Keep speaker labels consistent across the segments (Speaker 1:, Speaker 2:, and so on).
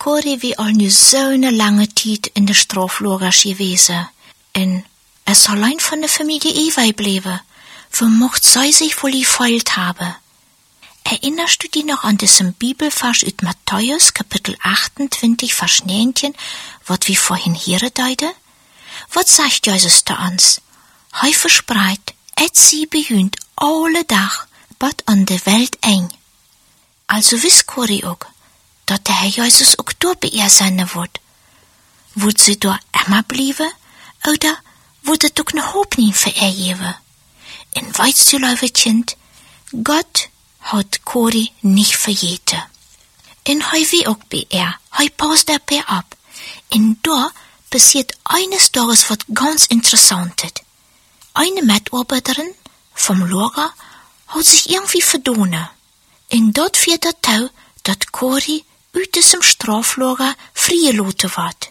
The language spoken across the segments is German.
Speaker 1: Corrie wie al nu zo'n lange tijd in de straflagers gewesen. En es allein von der Familie Ewei bleiben, wo mocht sie sich wohl gefeilt haben. Erinnerst du dich noch an diesen Bibelvers aus Matthäus, Kapitel 28, Vers 19, wat wir vorhin hier deuten? Was sagt Jesus da uns? Hij verspreit, et sie behühnt alle Tag, bat an der Welt eng. Also wisst Corrie auch, dat der Herr Jesus auch dort bei ihr sein wird. Wird sie dort immer bleiben, oder wird es auch eine Hoffnung für ihr geben? In weißt du, liebe Kind, Gott hat Corrie nicht vergeten. In hij wie auch bei ihr, hij passt dabei ab. In da passiert eines Tages was ganz Interessantes. Eine Mitarbeiterin vom Lager hat sich irgendwie verdonnen. In dort wird der Tau, dat Corrie uit diesem Straflager freigelassen wird.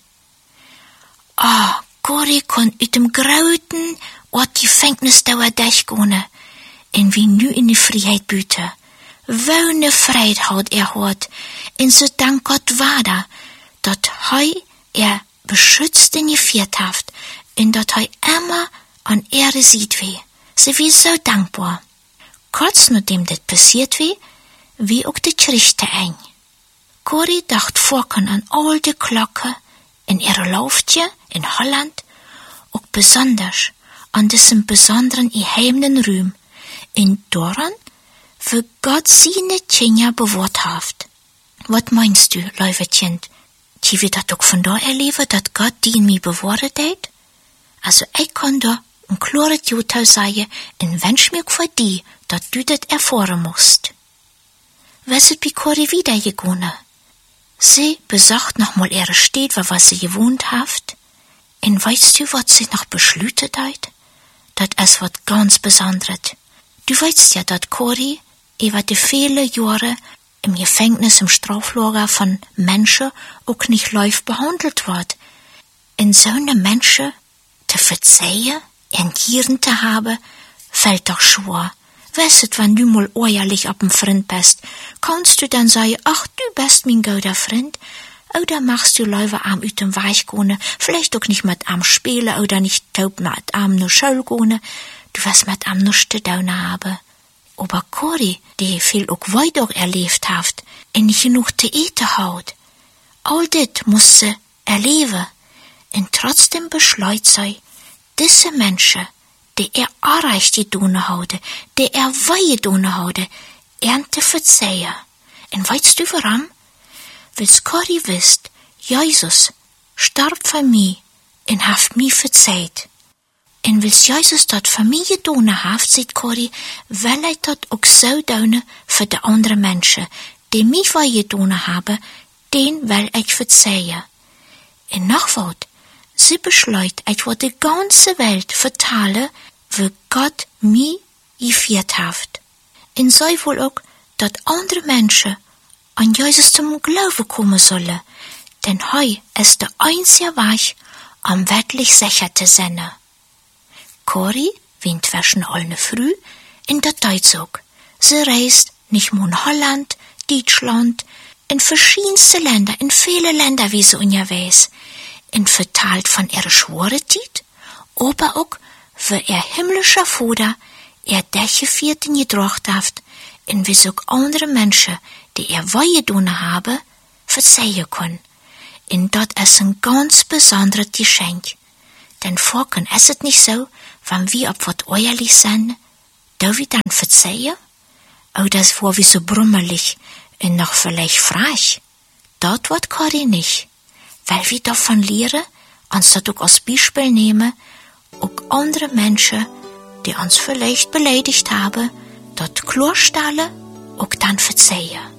Speaker 1: Corrie kon uit dem grauten Ort Gefängnis dauer durchgehen, en wie nu in die Freiheit büte. Woune Freiheit hat hat, en so dank Gott war dat hij beschützt en geführt haft, en dat hij immer an Ehre sieht Sie wie so dankbar. Kurz nachdem das passiert wie auch die Gerichte eng. Corrie dacht vorken an all die Glocken in ihre Laufje in Holland, auch besonders an diesem besonderen geheimnen Ruhm, in daran, wo Gott seine Kinder bewahrt hat. Was meinst du, liebe Kind? Die wir das auch von da erleben, dass Gott die in mir bewahrt hat? Also ich kann da ein klares Urteil sagen, und wünsch mir für die, dass du das erfahren musst. Was ist bei Corrie wiedergegangen? Sie besucht nochmal ihre Städte, wo sie gewohnt hat. Und weißt du, was sie noch beschlütet hat? Das ist was ganz Besonderes. Du weißt ja, dass Corrie über die vielen Jahre im Gefängnis, im Straflager von Menschen auch nicht live behandelt wird. In so eine Menschen zu verzeihen, Gieren zu haben, fällt doch schwer. Weißt, wenn du mal ehrlich ab dem Freund bist, kannst du dann sagen, ach, du bist mein guter Freund, oder machst du lieber am ut dem Weich gehen, vielleicht auch nicht mit am spielen, oder nicht taub mit am nur Schule gehen, du wirst mit am nur zu tun haben. Aber Corrie, die viel auch weiter erlebt hat, und nicht genug zu eten hat, all das muss sie erleben, und trotzdem beschleut sie, diese Menschen, die erreicht die Dune haude, die weihe Dune haude, ernte verzeihen. Und weißt du warum? Weil's Corrie wisst, Jesus starb für mich und haft mich verzeiht. Und weil's Jesus dort für mich gedone haft, sagt Corrie, will ich dort auch so tun für die anderen Menschen, die mich weihe gedone haben, den will ich verzeihen. Und noch was, sie beschleut, ich will die ganze Welt vertalen, wo Gott mich geführt hat. Und sei wohl auch, dass andere Menschen an Jesus zum Glauben kommen sollen, denn heu ist der einzige Weg, am wirklich sicher zu sein. Corrie wient zwischen allen früh in der Deutschzug. Sie reist nicht nur in Holland, Deutschland, in verschiedenste Länder, in viele Länder, wie sie unterwegs, und verteilt von ihrer Schworetät, aber auch für ihr himmlischer Vater, Däche vierten gedracht haft, und wie so andere Menschen, die weihe tun haben, verzeihen können. Und dort ist ein ganz besonderes Geschenk. Denn vorken ist es nicht so, wenn wir ob wat ehrlich sind, da wir dann verzeihen? Oder es war wie so brummelig und noch vielleicht frech. Dort wird Corrie nicht. Weil wir davon lernen, uns das auch als Beispiel nehmen, auch andere Menschen, die uns vielleicht beleidigt haben, dort klarstellen, auch dann verzeihen.